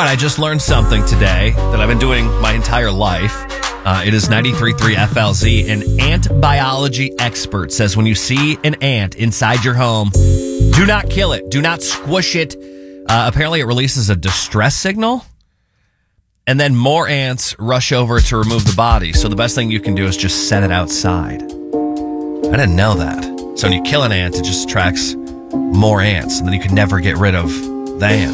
All right, I just learned something today that I've been doing my entire life. It is 93.3 FLZ. An ant biology expert says when you see an ant inside your home, do not kill it. Do not squish it. Apparently, it releases a distress signal. And then more ants rush over to remove the body. So the best thing you can do is just set it outside. I didn't know that. So when you kill an ant, it just attracts more ants. And then you can never get rid of the ant.